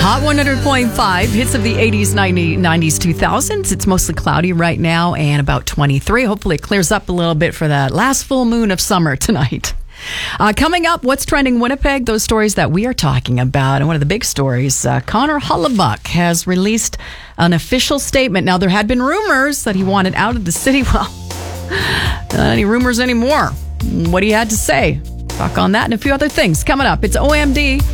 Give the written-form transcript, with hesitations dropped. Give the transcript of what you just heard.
Hot 100.5, hits of the 80s, 90s, 2000s. It's mostly cloudy right now and about 23. Hopefully it clears up a little bit for that last full moon of summer tonight. Coming up, what's trending Winnipeg? Those stories that we are talking about. And one of the big stories, Connor Hellebuyck has released an official statement. Now, there had been rumors that he wanted out of the city. Well, not any rumors anymore. What he had to say. Talk on that and a few other things. Coming up, it's OMD.